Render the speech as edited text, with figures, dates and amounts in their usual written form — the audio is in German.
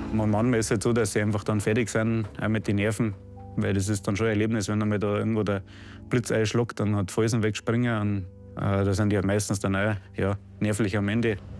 Manchmal ist es halt so, dass sie einfach dann fertig sind, auch mit den Nerven. Weil das ist dann schon ein Erlebnis, wenn einmal da irgendwo der Blitz einschlägt, dann hat Felsen wegspringen. Und da sind die ja meistens dann auch nervlich am Ende.